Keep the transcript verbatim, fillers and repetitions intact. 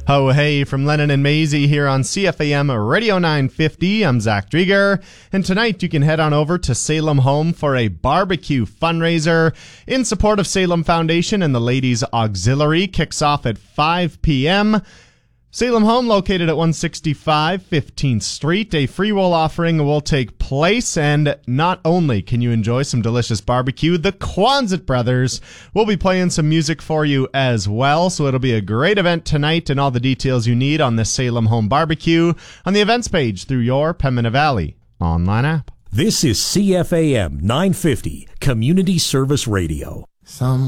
Ho hey from Lennon and Maisie here on C F A M Radio nine fifty. I'm Zach Drieger, and tonight you can head on over to Salem Home for a barbecue fundraiser in support of Salem Foundation, and the Ladies Auxiliary kicks off at five p.m. Salem Home, located at one sixty-five fifteenth Street. A free will offering will take place, and not only can you enjoy some delicious barbecue, the Quonset brothers will be playing some music for you as well. So it'll be a great event tonight, and all the details you need on the Salem Home Barbecue on the events page through your Pembina Valley online app. This is C F A M nine fifty, Community Service Radio. Some